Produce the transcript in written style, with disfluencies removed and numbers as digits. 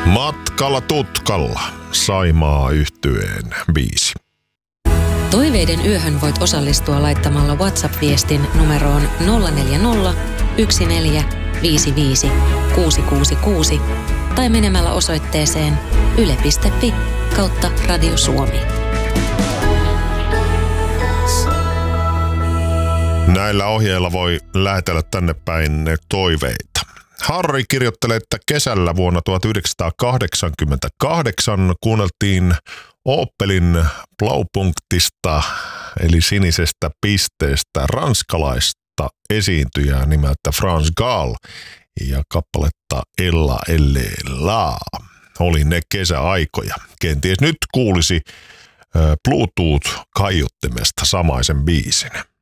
Matkalla tutkalla, Saimaa yhtyeen biisi. Toiveiden yöhön voit osallistua laittamalla WhatsApp-viestin numeroon 040 1455 666 tai menemällä osoitteeseen yle.fi/Radio Suomi. Näillä ohjeilla voi lähetellä tänne päin toiveita. Harri kirjoittelee, että kesällä vuonna 1988 kuunneltiin Opelin Blaupunktista, eli sinisestä pisteestä, ranskalaista esiintyjää nimeltä France Gall ja kappaletta Ella Elle La. Oli ne kesäaikoja. Kenties nyt kuulisi Bluetooth-kaiuttimesta samaisen biisin.